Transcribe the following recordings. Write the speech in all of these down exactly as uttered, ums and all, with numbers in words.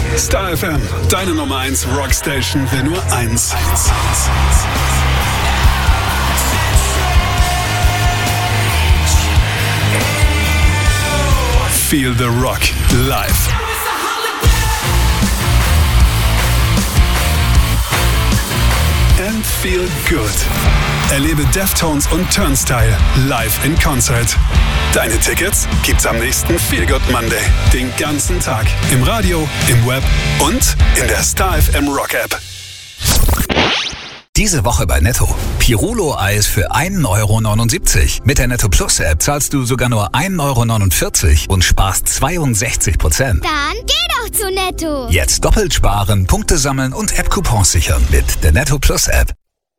Star F M, deine Nummer eins Rockstation, will nur eins. Feel the Rock live. And feel good. Erlebe Deftones und Turnstile live in Concert. Deine Tickets gibt's am nächsten Feel Good Monday. Den ganzen Tag. Im Radio, im Web und in der Star F M Rock App. Diese Woche bei Netto. Pirulo-Eis für ein Euro neunundsiebzig. Mit der Netto Plus App zahlst du sogar nur ein Euro neunundvierzig und sparst zweiundsechzig Prozent. Dann geh doch zu Netto. Jetzt doppelt sparen, Punkte sammeln und App-Coupons sichern mit der Netto Plus App.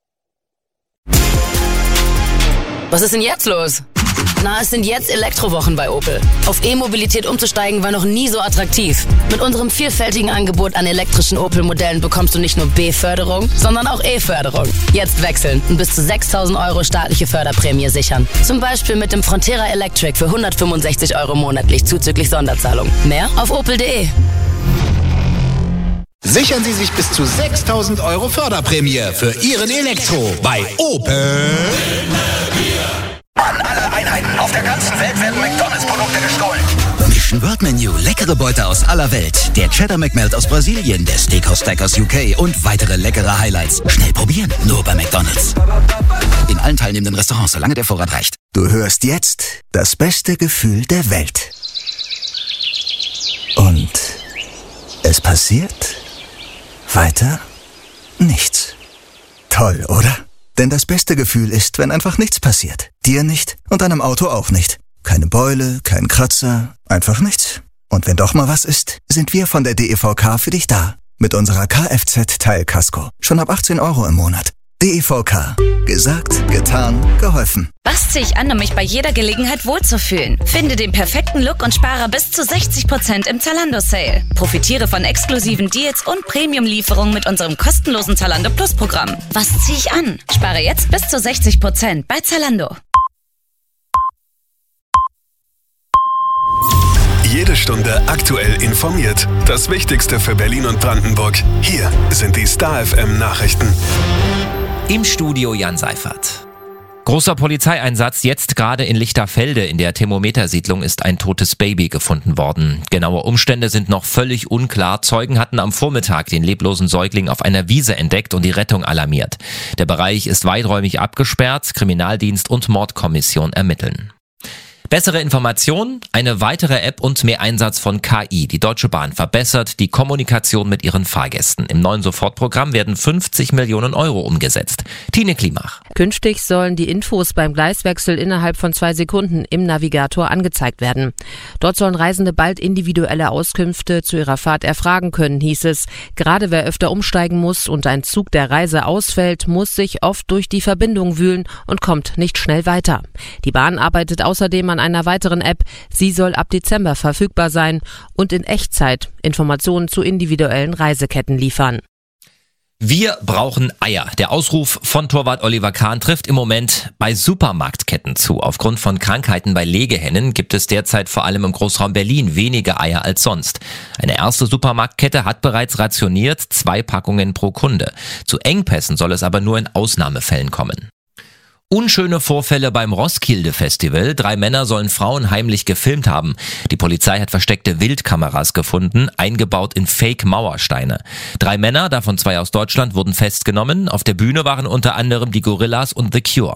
Was ist denn jetzt los? Na, es sind jetzt Elektrowochen bei Opel. Auf E-Mobilität umzusteigen war noch nie so attraktiv. Mit unserem vielfältigen Angebot an elektrischen Opel-Modellen bekommst du nicht nur B-Förderung, sondern auch E-Förderung. Jetzt wechseln und bis zu sechstausend Euro staatliche Förderprämie sichern. Zum Beispiel mit dem Frontera Electric für hundertfünfundsechzig Euro monatlich zuzüglich Sonderzahlung. Mehr auf opel punkt de. Sichern Sie sich bis zu sechstausend Euro Förderprämie für Ihren Elektro bei Opel. An alle Einheiten auf der ganzen Welt werden McDonalds-Produkte gestohlen. Mission World Menu, leckere Beute aus aller Welt. Der Cheddar McMelt aus Brasilien, der Steakhouse Stack aus U K und weitere leckere Highlights. Schnell probieren, nur bei McDonalds. In allen teilnehmenden Restaurants, solange der Vorrat reicht. Du hörst jetzt das beste Gefühl der Welt. Und es passiert weiter nichts. Toll, oder? Denn das beste Gefühl ist, wenn einfach nichts passiert. Dir nicht und deinem Auto auch nicht. Keine Beule, kein Kratzer, einfach nichts. Und wenn doch mal was ist, sind wir von der D E V K für dich da. Mit unserer Kfz-Teilkasko. Schon ab achtzehn Euro im Monat. D E V K. Gesagt, getan, geholfen. Was ziehe ich an, um mich bei jeder Gelegenheit wohlzufühlen? Finde den perfekten Look und spare bis zu sechzig Prozent im Zalando-Sale. Profitiere von exklusiven Deals und Premium-Lieferungen mit unserem kostenlosen Zalando Plus-Programm. Was ziehe ich an? Spare jetzt bis zu sechzig Prozent bei Zalando. Jede Stunde aktuell informiert. Das Wichtigste für Berlin und Brandenburg. Hier sind die Star F M Nachrichten. Im Studio Jan Seifert. Großer Polizeieinsatz. Jetzt gerade in Lichterfelde in der Thermometersiedlung ist ein totes Baby gefunden worden. Genaue Umstände sind noch völlig unklar. Zeugen hatten am Vormittag den leblosen Säugling auf einer Wiese entdeckt und die Rettung alarmiert. Der Bereich ist weiträumig abgesperrt. Kriminaldienst und Mordkommission ermitteln. Bessere Informationen, eine weitere App und mehr Einsatz von K I. Die Deutsche Bahn verbessert die Kommunikation mit ihren Fahrgästen. Im neuen Sofortprogramm werden fünfzig Millionen Euro umgesetzt. Tine Klimach. Künftig sollen die Infos beim Gleiswechsel innerhalb von zwei Sekunden im Navigator angezeigt werden. Dort sollen Reisende bald individuelle Auskünfte zu ihrer Fahrt erfragen können, hieß es. Gerade wer öfter umsteigen muss und ein Zug der Reise ausfällt, muss sich oft durch die Verbindung wühlen und kommt nicht schnell weiter. Die Bahn arbeitet außerdem an einer weiteren App. Sie soll ab Dezember verfügbar sein und in Echtzeit Informationen zu individuellen Reiseketten liefern. Wir brauchen Eier. Der Ausruf von Torwart Oliver Kahn trifft im Moment bei Supermarktketten zu. Aufgrund von Krankheiten bei Legehennen gibt es derzeit vor allem im Großraum Berlin weniger Eier als sonst. Eine erste Supermarktkette hat bereits rationiert, zwei Packungen pro Kunde. Zu Engpässen soll es aber nur in Ausnahmefällen kommen. Unschöne Vorfälle beim Roskilde-Festival. Drei Männer sollen Frauen heimlich gefilmt haben. Die Polizei hat versteckte Wildkameras gefunden, eingebaut in Fake-Mauersteine. Drei Männer, davon zwei aus Deutschland, wurden festgenommen. Auf der Bühne waren unter anderem die Gorillas und The Cure.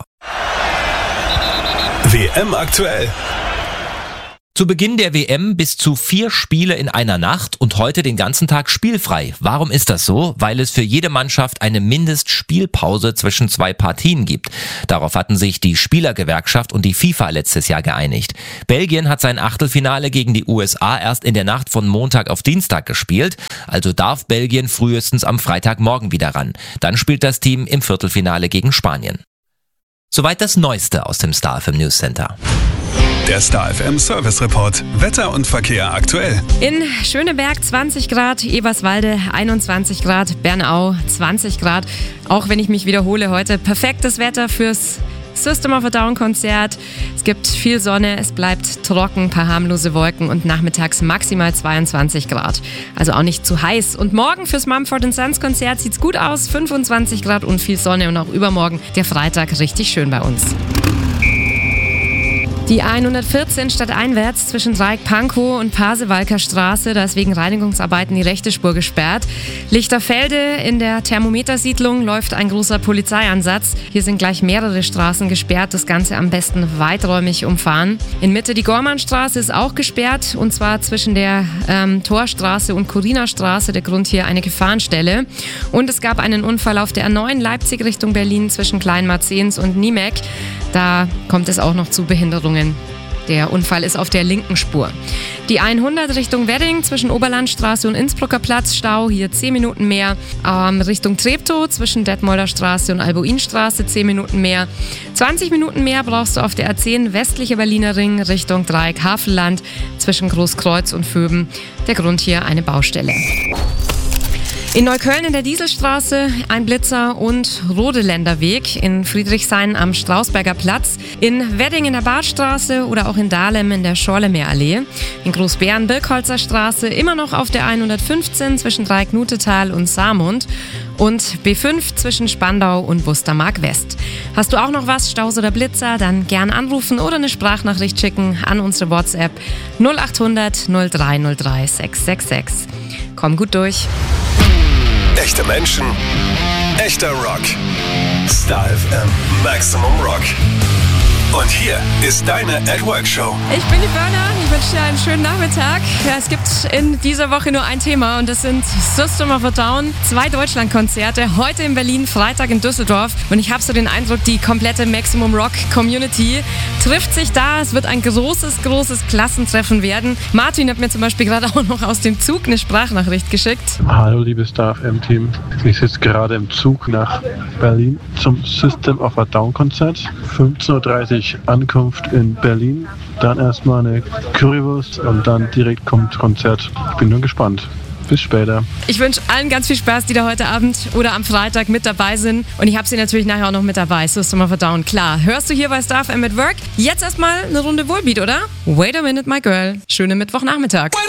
W M aktuell. Zu Beginn der W M bis zu vier Spiele in einer Nacht und heute den ganzen Tag spielfrei. Warum ist das so? Weil es für jede Mannschaft eine Mindestspielpause zwischen zwei Partien gibt. Darauf hatten sich die Spielergewerkschaft und die FIFA letztes Jahr geeinigt. Belgien hat sein Achtelfinale gegen die U S A erst in der Nacht von Montag auf Dienstag gespielt. Also darf Belgien frühestens am Freitagmorgen wieder ran. Dann spielt das Team im Viertelfinale gegen Spanien. Soweit das Neueste aus dem Star F M News Center. Der Star F M Service Report. Wetter und Verkehr aktuell. In Schöneberg zwanzig Grad, Eberswalde einundzwanzig Grad, Bernau zwanzig Grad. Auch wenn ich mich wiederhole heute, perfektes Wetter fürs System of a Down Konzert. Es gibt viel Sonne, es bleibt trocken, paar harmlose Wolken und nachmittags maximal zweiundzwanzig Grad. Also auch nicht zu heiß. Und morgen fürs Mumford and Sons Konzert sieht's gut aus, fünfundzwanzig Grad und viel Sonne und auch übermorgen der Freitag richtig schön bei uns. Die hundertvierzehn stadteinwärts zwischen Dreieck-Pankow und Pasewalker Straße, da ist wegen Reinigungsarbeiten die rechte Spur gesperrt. Lichterfelde in der Thermometersiedlung läuft ein großer Polizeieinsatz. Hier sind gleich mehrere Straßen gesperrt, das Ganze am besten weiträumig umfahren. In Mitte die Gormannstraße ist auch gesperrt und zwar zwischen der ähm, Torstraße und Corina-Straße, der Grund hier eine Gefahrenstelle. Und es gab einen Unfall auf der A neun Leipzig Richtung Berlin zwischen Kleinmarzens und Niemek. Da kommt es auch noch zu Behinderungen. Der Unfall ist auf der linken Spur. Die hundert Richtung Wedding zwischen Oberlandstraße und Innsbrucker Platz, Stau, hier zehn Minuten mehr. Ähm, Richtung Treptow zwischen Detmolder Straße und Albuinstraße zehn Minuten mehr. zwanzig Minuten mehr brauchst du auf der A zehn westliche Berliner Ring Richtung Dreieck Havelland zwischen Großkreuz und Vöben. Der Grund hier eine Baustelle. In Neukölln in der Dieselstraße ein Blitzer und Rodeländer Weg, in Friedrichshain am Strausberger Platz, in Wedding in der Badstraße oder auch in Dahlem in der Schorlemeerallee, in Großbären Birkholzer Straße immer noch auf der hundertfünfzehn zwischen Dreieck-Nutetal und Saarmund und B fünf zwischen Spandau und Wustermark West. Hast du auch noch was, Staus oder Blitzer, dann gern anrufen oder eine Sprachnachricht schicken an unsere WhatsApp null achthundert null drei null drei sechs sechs sechs. Komm gut durch. Echte Menschen, echter Rock. Star F M Maximum Rock. Und hier ist deine At Work Show. Ich bin die Burner, ich wünsche dir einen schönen Nachmittag. Ja, es gibt in dieser Woche nur ein Thema und das sind System of a Down. Zwei Deutschlandkonzerte, heute in Berlin, Freitag in Düsseldorf. Und ich habe so den Eindruck, die komplette Maximum Rock Community trifft sich da. Es wird ein großes, großes Klassentreffen werden. Martin hat mir zum Beispiel gerade auch noch aus dem Zug eine Sprachnachricht geschickt. Hallo liebes Star F M Team, ich sitze gerade im Zug nach Berlin zum System of a Down Konzert. fünfzehn Uhr dreißig Ankunft in Berlin, dann erstmal eine Currywurst und dann direkt kommt Konzert. Ich bin nur gespannt. Bis später. Ich wünsche allen ganz viel Spaß, die da heute Abend oder am Freitag mit dabei sind. Und ich habe sie natürlich nachher auch noch mit dabei. System of a Down, klar. Hörst du hier bei Star F M at Work? Jetzt erstmal eine Runde Wohlbeat, oder? Wait a minute, my girl. Schönen Mittwochnachmittag.